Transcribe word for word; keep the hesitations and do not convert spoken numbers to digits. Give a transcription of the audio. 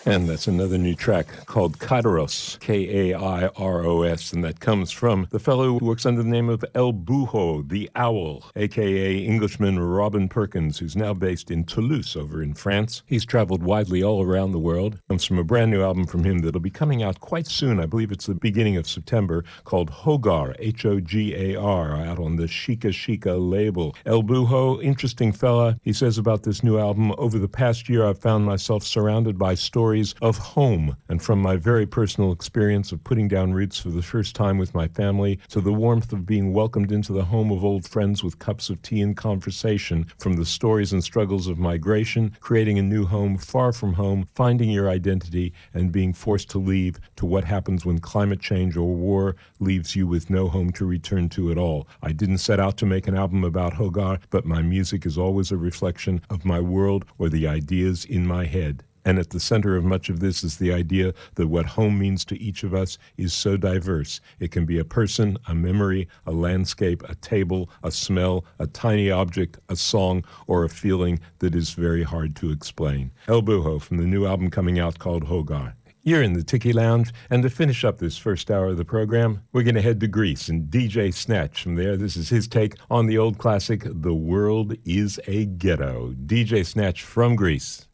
And that's another new track called Kairos, K A I R O S, and that comes from the fellow who works under the name of El Buho, the Owl, a k a. Englishman Robin Perkins, who's now based in Toulouse over in France. He's traveled widely all around the world. Comes from a brand new album from him that'll be coming out quite soon. I believe it's the beginning of September, called Hogar, H O G A R, out on the Shika Shika label. El Buho, interesting fella. He says about this new album, over the past year I've found myself surrounded by stories of home, and from my very personal experience of putting down roots for the first time with my family to the warmth of being welcomed into the home of old friends with cups of tea and conversation, from the stories and struggles of migration, creating a new home far from home, finding your identity, and being forced to leave, to what happens when climate change or war leaves you with no home to return to at all. I didn't set out to make an album about Hogar, but my music is always a reflection of my world or the ideas in my head. And at the center of much of this is the idea that what home means to each of us is so diverse. It can be a person, a memory, a landscape, a table, a smell, a tiny object, a song, or a feeling that is very hard to explain. El Buho from the new album coming out called Hogar. You're in the Tiki Lounge, and to finish up this first hour of the program, we're going to head to Greece and D J Snatch from there. This is his take on the old classic, The World is a Ghetto. D J Snatch from Greece.